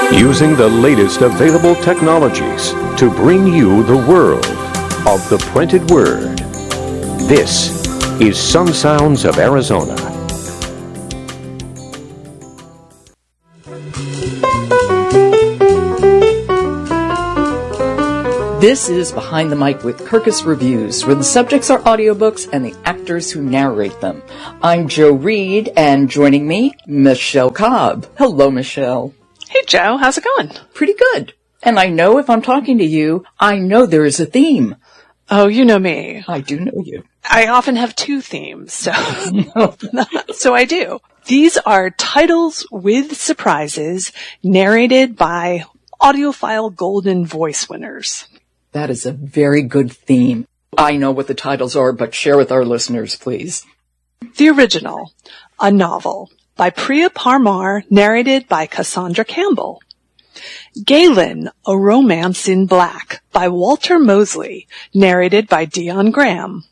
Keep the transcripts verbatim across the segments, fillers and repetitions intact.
Using the latest available technologies to bring you the world of the printed word. This is Sun Sounds of Arizona. This is Behind the Mic with Kirkus Reviews, where the subjects are audiobooks and the actors who narrate them. I'm Joe Reed, and joining me, Michelle Cobb. Hello, Michelle. Hey, Joe. How's it going? Pretty good. And I know if I'm talking to you, I know there is a theme. Oh, you know me. I do know you. I often have two themes, so so I do. These are titles with surprises narrated by audiophile golden voice winners. That is a very good theme. I know what the titles are, but share with our listeners, please. The original, A Novel, by Priya Parmar, narrated by Cassandra Campbell. Galen, A Romance in Black, by Walter Mosley, narrated by Dion Graham.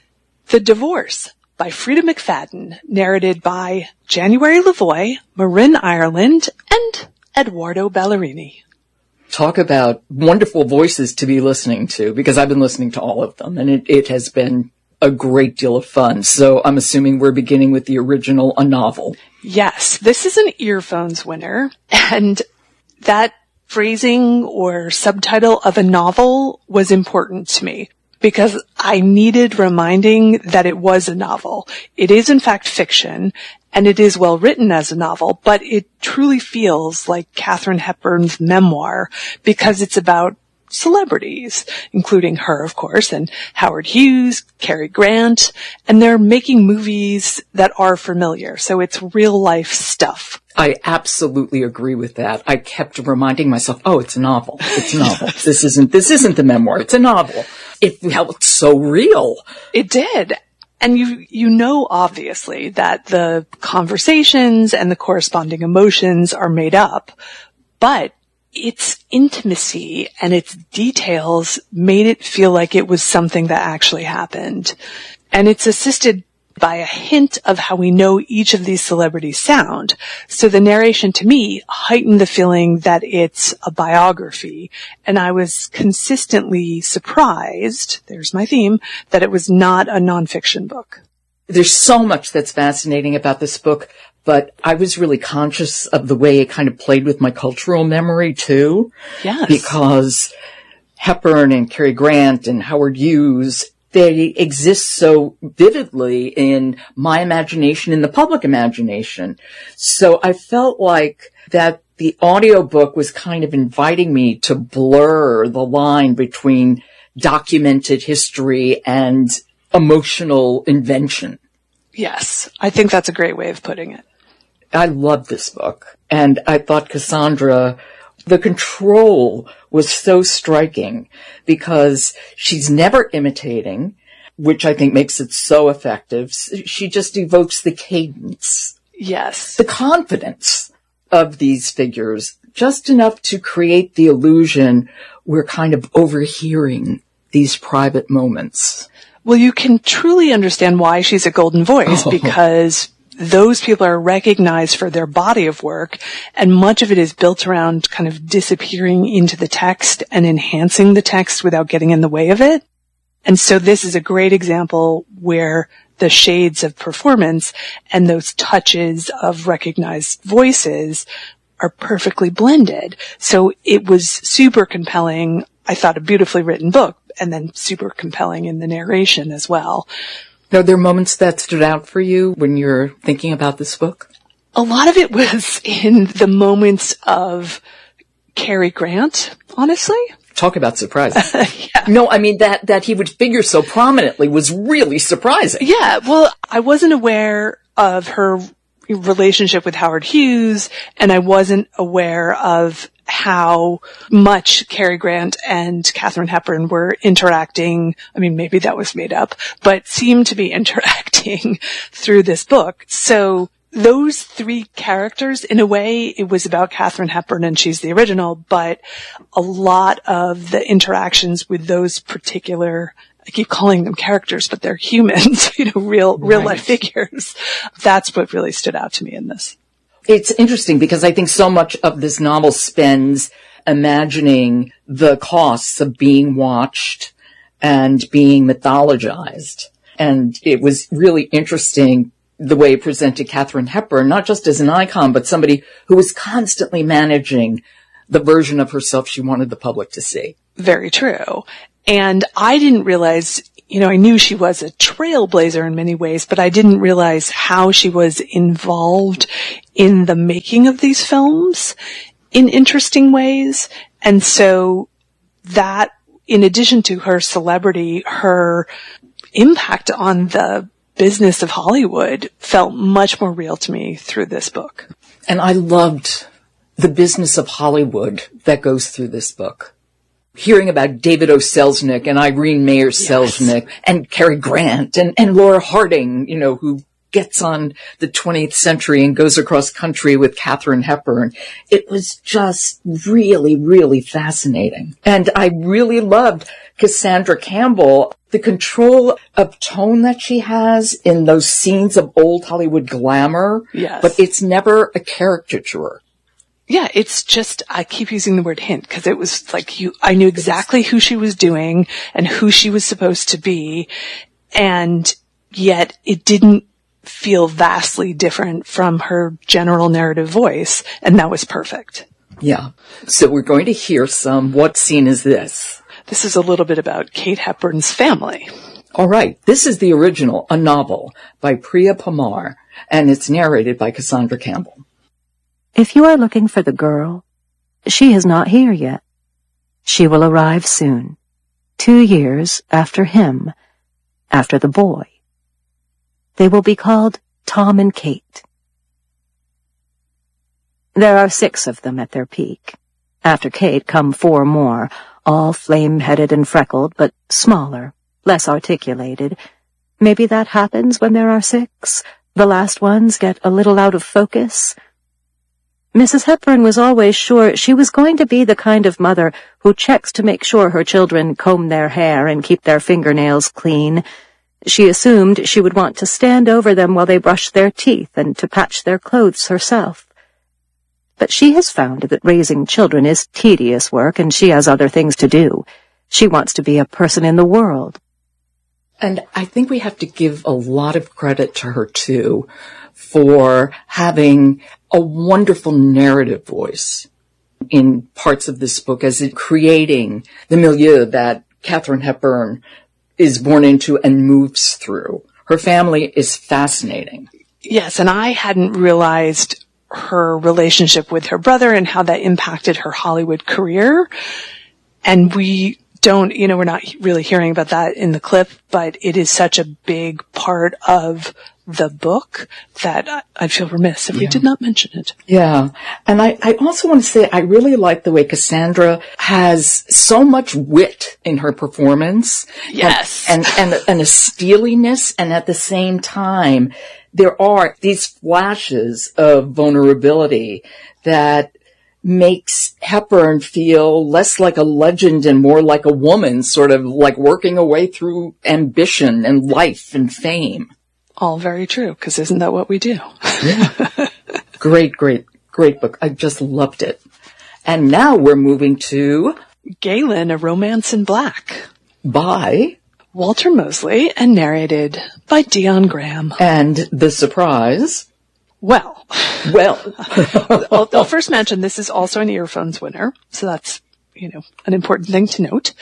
The Divorce, by Frida McFadden, narrated by January Lavoie, Marin Ireland, and Eduardo Ballerini. Talk about wonderful voices to be listening to, because I've been listening to all of them, and it, it has been a great deal of fun. So I'm assuming we're beginning with the original, A Novel. Yes, this is an earphones winner, and that phrasing or subtitle of a novel was important to me because I needed reminding that it was a novel. It is in fact fiction, and it is well written as a novel, but it truly feels like Katharine Hepburn's memoir because it's about celebrities, including her, of course, and Howard Hughes, Cary Grant, and they're making movies that are familiar. So it's real life stuff. I absolutely agree with that. I kept reminding myself, oh, it's a novel. It's a novel. This isn't, this isn't the memoir. It's a novel. It felt so real. It did. And you, you know, obviously that the conversations and the corresponding emotions are made up, but its intimacy and its details made it feel like it was something that actually happened. And it's assisted by a hint of how we know each of these celebrities sound. So the narration to me heightened the feeling that it's a biography. And I was consistently surprised, there's my theme, that it was not a nonfiction book. There's so much that's fascinating about this book, but I was really conscious of the way it kind of played with my cultural memory too. Yes. Because Hepburn and Cary Grant and Howard Hughes, they exist so vividly in my imagination, in the public imagination. So I felt like that the audiobook was kind of inviting me to blur the line between documented history and emotional invention. Yes, I think that's a great way of putting it. I love this book. And I thought Cassandra, the control was so striking because she's never imitating, which I think makes it so effective. She just evokes the cadence. Yes. The confidence of these figures, just enough to create the illusion we're kind of overhearing these private moments. Well, you can truly understand why she's a golden voice oh. because those people are recognized for their body of work, and much of it is built around kind of disappearing into the text and enhancing the text without getting in the way of it. And so this is a great example where the shades of performance and those touches of recognized voices are perfectly blended. So it was super compelling. I thought a beautifully written book, and then super compelling in the narration as well. Are there moments that stood out for you when you're thinking about this book? A lot of it was in the moments of Cary Grant, honestly. Talk about surprise. yeah. No, I mean, that, that he would figure so prominently was really surprising. Yeah, well, I wasn't aware of her relationship with Howard Hughes, and I wasn't aware of how much Cary Grant and Katharine Hepburn were interacting. I mean, maybe that was made up, but seemed to be interacting through this book. So those three characters, in a way, it was about Katharine Hepburn and she's the original, but a lot of the interactions with those particular, I keep calling them characters, but they're humans, you know, real, real right. life figures. That's what really stood out to me in this. it's interesting because I think so much of this novel spends imagining the costs of being watched and being mythologized. And it was really interesting the way it presented Katharine Hepburn, not just as an icon, but somebody who was constantly managing the version of herself she wanted the public to see. Very true. And I didn't realize, you know, I knew she was a trailblazer in many ways, but I didn't realize how she was involved in the making of these films in interesting ways. And so that, in addition to her celebrity, her impact on the business of Hollywood felt much more real to me through this book. And I loved the business of Hollywood that goes through this book. Hearing about David O. Selznick and Irene Mayer Selznick yes. and Cary Grant and, and Laura Harding, you know, who gets on the twentieth century and goes across country with Katharine Hepburn. It was just really, really fascinating. And I really loved Cassandra Campbell, the control of tone that she has in those scenes of old Hollywood glamour. Yes. But it's never a caricature. Yeah, it's just, I keep using the word hint because it was like you, I knew exactly who she was doing and who she was supposed to be. And yet it didn't feel vastly different from her general narrative voice. And that was perfect. Yeah. So we're going to hear some. What scene is this? This is a little bit about Kate Hepburn's family. All right. This is the original, a novel by Priya Parmar, and it's narrated by Cassandra Campbell. If you are looking for the girl, she is not here yet. She will arrive soon, two years after him, after the boy. They will be called Tom and Kate. There are six of them at their peak. After Kate come four more, all flame-headed and freckled, but smaller, less articulated. Maybe that happens when there are six. The last ones get a little out of focus. Missus Hepburn was always sure she was going to be the kind of mother who checks to make sure her children comb their hair and keep their fingernails clean. She assumed she would want to stand over them while they brushed their teeth and to patch their clothes herself. But she has found that raising children is tedious work and she has other things to do. She wants to be a person in the world. And I think we have to give a lot of credit to her, too, for having a wonderful narrative voice in parts of this book as it creating the milieu that Katharine Hepburn is born into and moves through. Her family is fascinating. Yes, and I hadn't realized her relationship with her brother and how that impacted her Hollywood career. And we don't, you know, we're not really hearing about that in the clip, but it is such a big part of the book that I feel remiss if yeah. we did not mention it. Yeah. And I, I also want to say I really like the way Cassandra has so much wit in her performance. Yes. And, and, and, and a steeliness. And at the same time, there are these flashes of vulnerability that makes Hepburn feel less like a legend and more like a woman, sort of like working her way through ambition and life and fame. All very true, because isn't that what we do? Yeah. Great, great, great book. I just loved it. And now we're moving to Galen, A Romance in Black by Walter Mosley and narrated by Dion Graham. And the surprise... Well, well, I'll, I'll first mention this is also an earphones winner, so that's, you know, an important thing to note.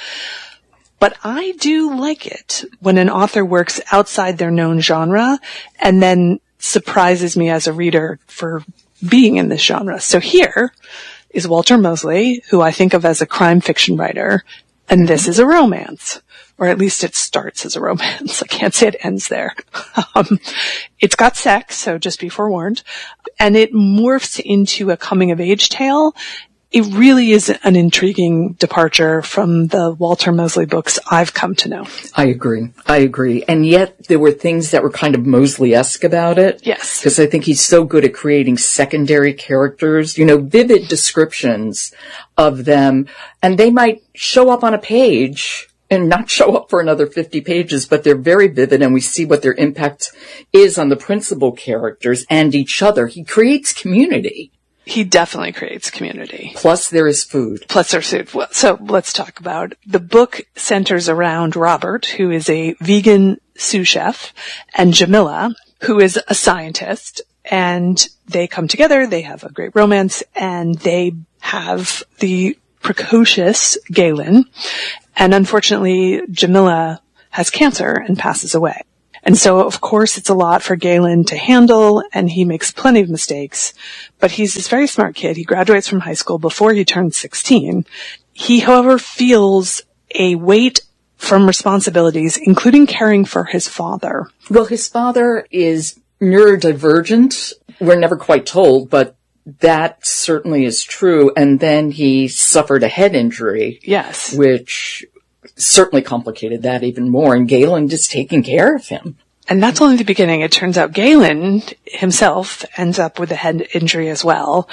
But I do like it when an author works outside their known genre and then surprises me as a reader for being in this genre. So here is Walter Mosley, who I think of as a crime fiction writer, and this is a romance. Or at least it starts as a romance. I can't say it ends there. Um, it's got sex, so just be forewarned. And it morphs into a coming-of-age tale. It really is an intriguing departure from the Walter Mosley books I've come to know. I agree. I agree. And yet there were things that were kind of Mosley-esque about it. Yes. Because I think he's so good at creating secondary characters, you know, vivid descriptions of them. And they might show up on a page and not show up for another fifty pages, but they're very vivid, and we see what their impact is on the principal characters and each other. He creates community. He definitely creates community. Plus there is food. Plus there's food. Well, so let's talk about the book centers around Robert, who is a vegan sous chef, and Jamila, who is a scientist, and they come together, they have a great romance, and they have the precocious Galen, and unfortunately Jamila has cancer and passes away. And so, of course, it's a lot for Galen to handle, and he makes plenty of mistakes. But he's this very smart kid. He graduates from high school before he turns sixteen. He, however, feels a weight from responsibilities, including caring for his father. Well, his father is neurodivergent. We're never quite told, but that certainly is true. And then he suffered a head injury. Yes. Which certainly complicated that even more, and Galen just taking care of him. And that's only the beginning. It turns out Galen himself ends up with a head injury as well.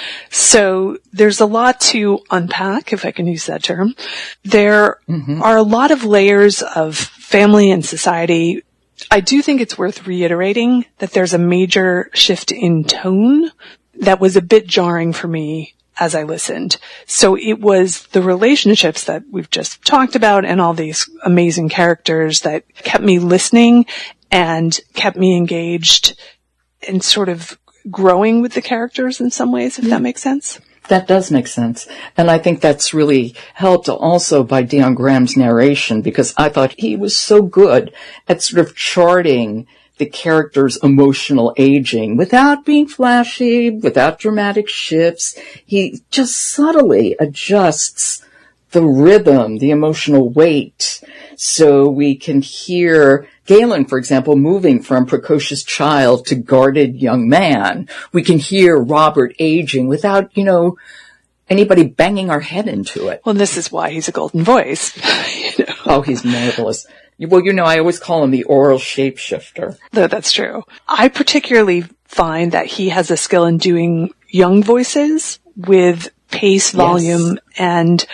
So there's a lot to unpack, if I can use that term. There mm-hmm. are a lot of layers of family and society. I do think it's worth reiterating that there's a major shift in tone that was a bit jarring for me as I listened. So it was the relationships that we've just talked about and all these amazing characters that kept me listening and kept me engaged and sort of growing with the characters in some ways, if yeah. that makes sense. That does make sense. And I think that's really helped also by Dion Graham's narration, because I thought he was so good at sort of charting the character's emotional aging without being flashy, without dramatic shifts. He just subtly adjusts the rhythm, the emotional weight, so we can hear Galen, for example, moving from precocious child to guarded young man. We can hear Robert aging without, you know, anybody banging our head into it. Well, this is why he's a golden voice. you know? Oh, he's marvelous. Well, you know, I always call him the oral shapeshifter. No, that's true. I particularly find that he has a skill in doing young voices with pace, volume, yes. and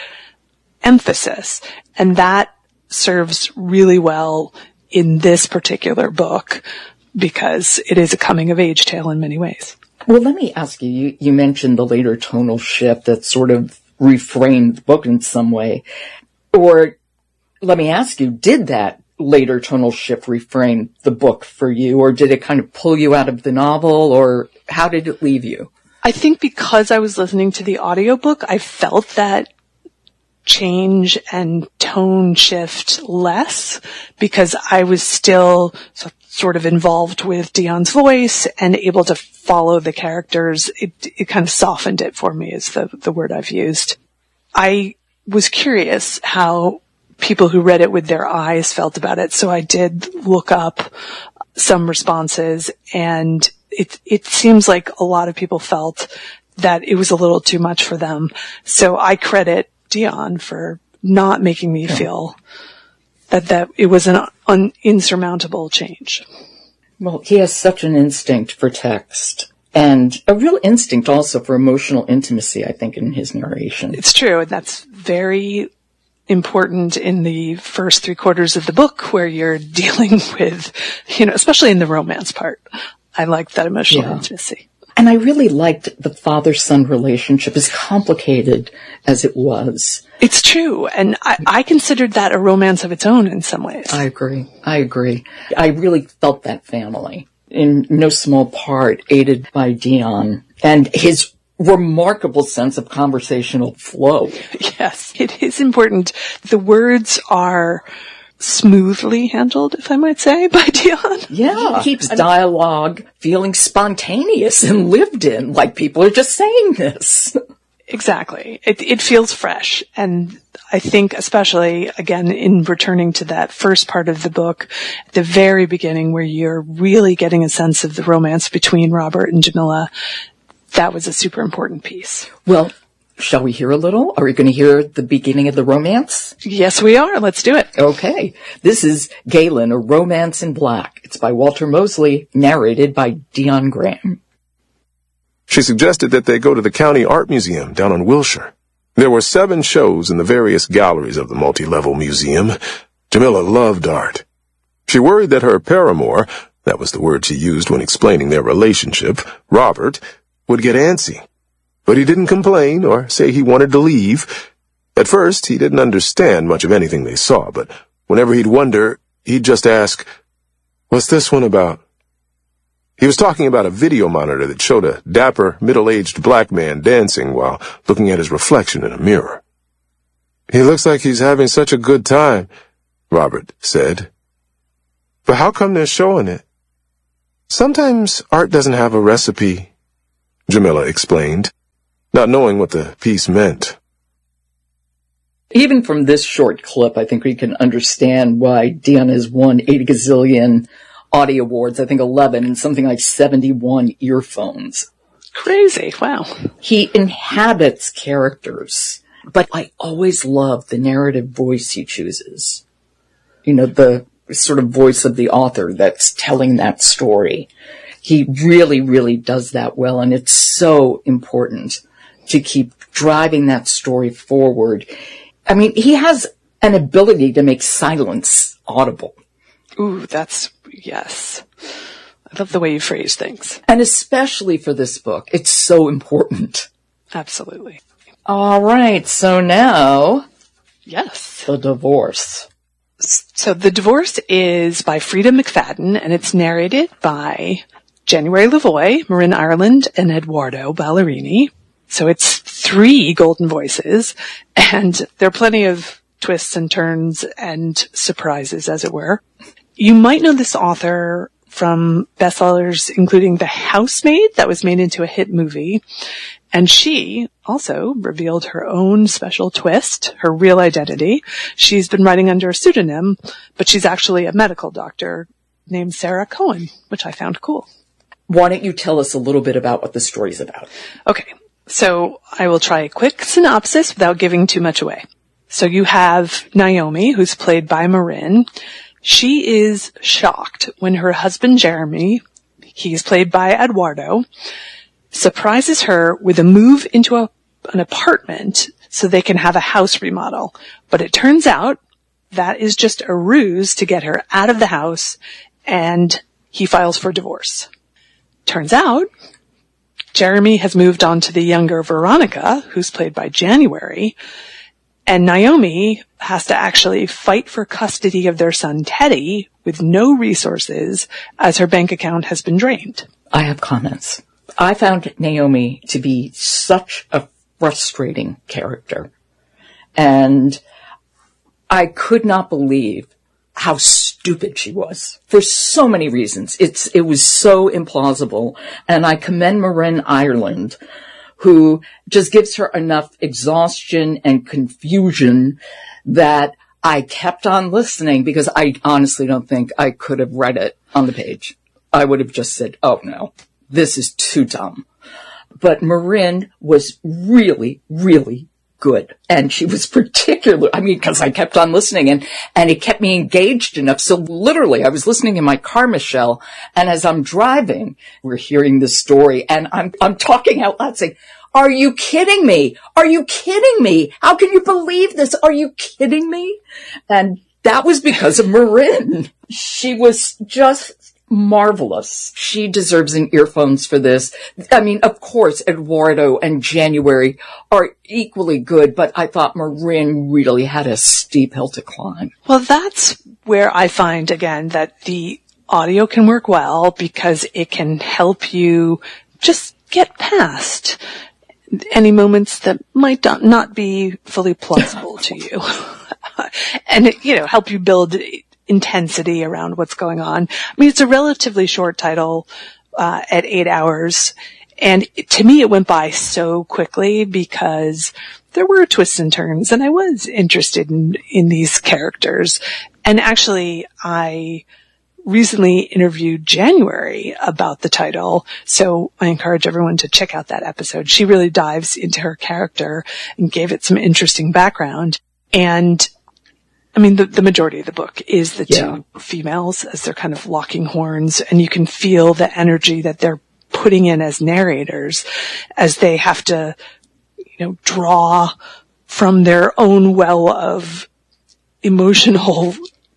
emphasis. And that serves really well in this particular book because it is a coming-of-age tale in many ways. Well, let me ask you, you, you mentioned the later tonal shift that sort of reframed the book in some way. Or let me ask you, did that later tonal shift reframe the book for you, or did it kind of pull you out of the novel, or how did it leave you? I think because I was listening to the audiobook, I felt that change and tone shift less because I was still sort of involved with Dion's voice and able to follow the characters. It, it kind of softened it for me is the, the word I've used. I was curious how people who read it with their eyes felt about it. So I did look up some responses, and it, it seems like a lot of people felt that it was a little too much for them. So I credit Dion for not making me feel that, that it was an un, insurmountable change. Well, he has such an instinct for text and a real instinct also for emotional intimacy, I think, in his narration. It's true, and that's very important in the first three quarters of the book where you're dealing with, you know, especially in the romance part. I liked that emotional yeah. intimacy. And I really liked the father-son relationship, as complicated as it was. It's true. And I, I considered that a romance of its own in some ways. I agree. I agree. I really felt that family, in no small part aided by Dion and his remarkable sense of conversational flow. Yes, it is important. The words are smoothly handled, if I might say, by Dion. Yeah, it keeps dialogue feeling spontaneous and lived in, like people are just saying this. Exactly. It, it feels fresh. And I think especially, again, in returning to that first part of the book, at the very beginning where you're really getting a sense of the romance between Robert and Jamila, that was a super important piece. Well, shall we hear a little? Are we going to hear the beginning of the romance? Yes, we are. Let's do it. Okay. This is Galen, A Romance in Black. It's by Walter Mosley, narrated by Dion Graham. She suggested that they go to the County Art Museum down on Wilshire. There were seven shows in the various galleries of the multi-level museum, Jamila loved art. She worried that her paramour, that was the word she used when explaining their relationship, Robert, would get antsy. But he didn't complain or say he wanted to leave. At first, he didn't understand much of anything they saw, but whenever he'd wonder, he'd just ask, "What's this one about?" He was talking about a video monitor that showed a dapper, middle-aged black man dancing while looking at his reflection in a mirror. "He looks like he's having such a good time," Robert said. "But how come they're showing it?" "Sometimes art doesn't have a recipe," Jamila explained, not knowing what the piece meant. Even from this short clip, I think we can understand why Dion has won eighty gazillion Audie Awards, I think eleven, and something like seventy-one earphones. Crazy, wow. He inhabits characters, but I always love the narrative voice he chooses. You know, the sort of voice of the author that's telling that story. He really, really does that well, and it's so important to keep driving that story forward. I mean, he has an ability to make silence audible. Ooh, that's, yes. I love the way you phrase things. And especially for this book, it's so important. Absolutely. All right, so now... Yes. The divorce. So The Divorce is by Frida McFadden, and it's narrated by January Lavoie, Marin Ireland, and Eduardo Ballerini. So it's three golden voices, and there are plenty of twists and turns and surprises, as it were. You might know this author from bestsellers including The Housemaid, that was made into a hit movie. And she also revealed her own special twist, her real identity. She's been writing under a pseudonym, but she's actually a medical doctor named Sarah Cohen, which I found cool. Why don't you tell us a little bit about what the story's about? Okay, so I will try a quick synopsis without giving too much away. So you have Naomi, who's played by Marin. She is shocked when her husband, Jeremy, he's played by Eduardo, surprises her with a move into a, an apartment so they can have a house remodel. But it turns out that is just a ruse to get her out of the house, and he files for divorce. Turns out Jeremy has moved on to the younger Veronica, who's played by January, and Naomi has to actually fight for custody of their son Teddy with no resources as her bank account has been drained. I have comments. I found Naomi to be such a frustrating character. And I could not believe how stupid she was for so many reasons. It's, it was so implausible. And I commend Marin Ireland, who just gives her enough exhaustion and confusion that I kept on listening, because I honestly don't think I could have read it on the page. I would have just said, oh no, this is too dumb. But Marin was really, really good. And she was particular, I mean, because I kept on listening, and, and it kept me engaged enough. So literally, I was listening in my car, Michelle, and as I'm driving, we're hearing this story, and I'm, I'm talking out loud saying, are you kidding me? Are you kidding me? How can you believe this? Are you kidding me? And that was because of Marin. She was just marvelous. She deserves an earphones for this. I mean, of course, Eduardo and January are equally good, but I thought Marin really had a steep hill to climb. Well, that's where I find, again, that the audio can work well, because it can help you just get past any moments that might not be fully plausible to you. And, you know, help you build intensity around what's going on. I mean, it's a relatively short title, uh, at eight hours. And to me, it went by so quickly because there were twists and turns, and I was interested in, in these characters. And actually, I recently interviewed January about the title, so I encourage everyone to check out that episode. She really dives into her character and gave it some interesting background. And I mean, the, the majority of the book is the yeah. two females as they're kind of locking horns, and you can feel the energy that they're putting in as narrators as they have to, you know, draw from their own well of emotional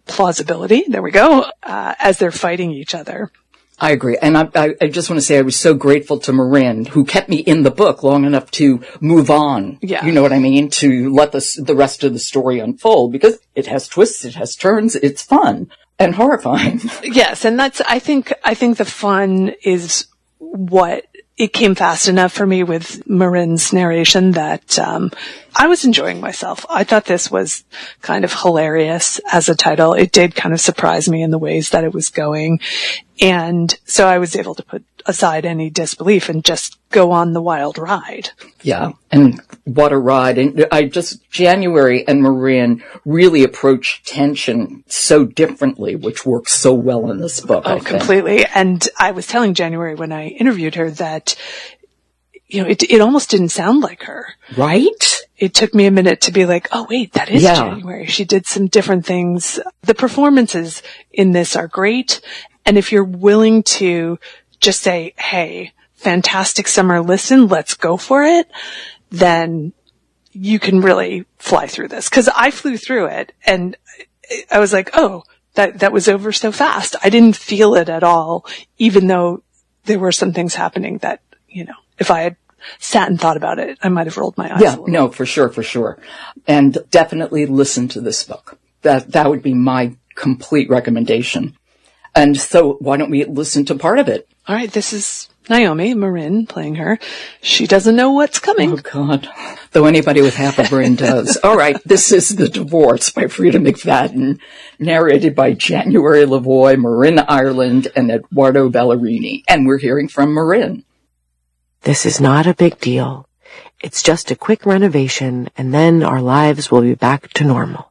plausibility, there we go, uh, as they're fighting each other. I agree. And I, I, I just want to say I was so grateful to Marin, who kept me in the book long enough to move on. Yeah. You know what I mean? To let the, the rest of the story unfold, because it has twists, it has turns, it's fun and horrifying. Yes. And that's, I think, I think the fun is what it came fast enough for me with Marin's narration that, um, I was enjoying myself. I thought this was kind of hilarious as a title. It did kind of surprise me in the ways that it was going. And so I was able to put aside any disbelief and just go on the wild ride. Yeah. And what a ride. And I just, January and Marin really approach tension so differently, which works so well in this book. Oh, completely. And I was telling January when I interviewed her that, you know, it, it almost didn't sound like her. Right? It took me a minute to be like, oh wait, that is yeah. January. She did some different things. The performances in this are great. And if you're willing to just say, hey, fantastic summer, listen, let's go for it, then you can really fly through this. Cause I flew through it and I was like, oh, that, that was over so fast. I didn't feel it at all, even though there were some things happening that, you know, if I had sat and thought about it, I might have rolled my eyes. Yeah, a no, for sure, for sure. And definitely listen to this book. That, that would be my complete recommendation. And so why don't we listen to part of it? All right. This is Naomi Marin playing her. She doesn't know what's coming. Oh, God. Though anybody with half a brain does. All right. This is The Divorce by Frida McFadden, narrated by January Lavoie, Marin Ireland, and Eduardo Ballerini. And we're hearing from Marin. This is not a big deal. It's just a quick renovation, and then our lives will be back to normal.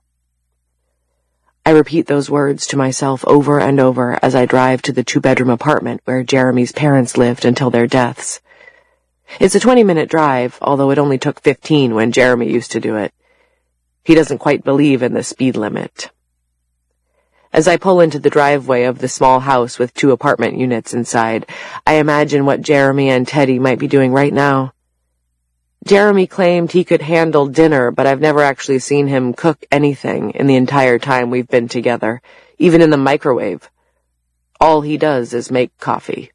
I repeat those words to myself over and over as I drive to the two-bedroom apartment where Jeremy's parents lived until their deaths. It's a twenty-minute drive, although it only took fifteen when Jeremy used to do it. He doesn't quite believe in the speed limit. As I pull into the driveway of the small house with two apartment units inside, I imagine what Jeremy and Teddy might be doing right now. Jeremy claimed he could handle dinner, but I've never actually seen him cook anything in the entire time we've been together, even in the microwave. All he does is make coffee.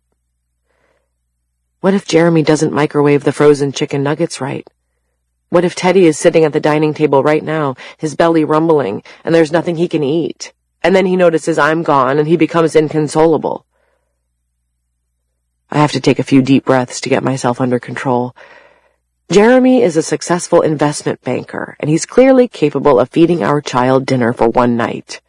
What if Jeremy doesn't microwave the frozen chicken nuggets right? What if Teddy is sitting at the dining table right now, his belly rumbling, and there's nothing he can eat? And then he notices I'm gone, and he becomes inconsolable. I have to take a few deep breaths to get myself under control. Jeremy is a successful investment banker, and he's clearly capable of feeding our child dinner for one night.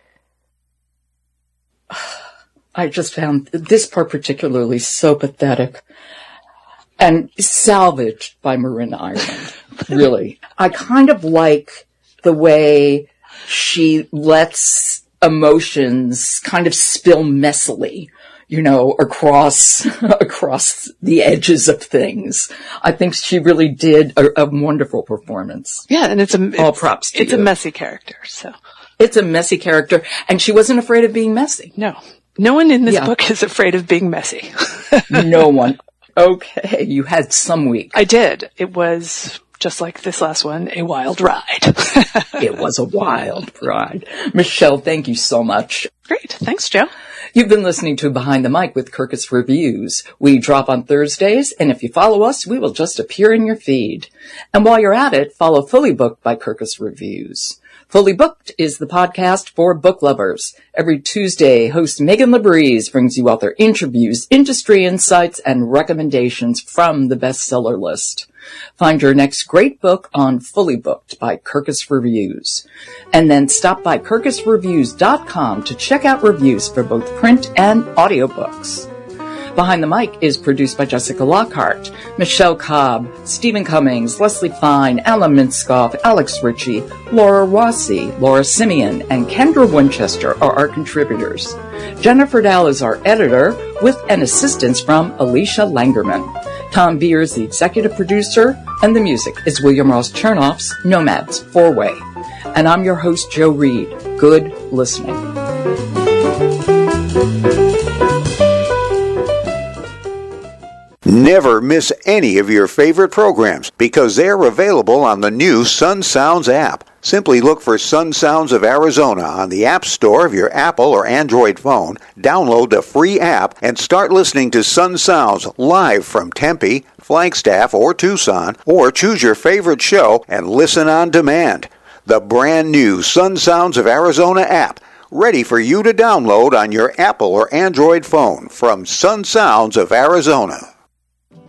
I just found this part particularly so pathetic and salvaged by Marin Ireland. Really. I kind of like the way she lets emotions kind of spill messily, you know, across, across the edges of things. I think she really did a, a wonderful performance. Yeah. And it's a, it's, all props to it's you. a messy character. So it's a messy character, and she wasn't afraid of being messy. No, no one in this yeah. book is afraid of being messy. No one. Okay. You had some week. I did. It was, just like this last one, a wild ride. It was a wild ride. Michelle, thank you so much. Great. Thanks, Joe. You've been listening to Behind the Mic with Kirkus Reviews. We drop on Thursdays, and if you follow us, we will just appear in your feed. And while you're at it, follow Fully Booked by Kirkus Reviews. Fully Booked is the podcast for book lovers. Every Tuesday, host Megan Labrise brings you author interviews, industry insights, and recommendations from the bestseller list. Find your next great book on Fully Booked by Kirkus Reviews. And then stop by kirkus reviews dot com to check out reviews for both print and audiobooks. Behind the Mic is produced by Jessica Lockhart, Michelle Cobb, Stephen Cummings, Leslie Fine, Alan Minskoff, Alex Ritchie, Laura Rossi, Laura Simeon, and Kendra Winchester are our contributors. Jennifer Dow is our editor, with an assistance from Alicia Langerman. Tom Beer is the executive producer, and the music is William Ross Chernoff's Nomads Four-Way. And I'm your host, Joe Reed. Good listening. Never miss any of your favorite programs because they're available on the new Sun Sounds app. Simply look for Sun Sounds of Arizona on the App Store of your Apple or Android phone, download the free app, and start listening to Sun Sounds live from Tempe, Flagstaff, or Tucson, or choose your favorite show and listen on demand. The brand new Sun Sounds of Arizona app, ready for you to download on your Apple or Android phone from Sun Sounds of Arizona.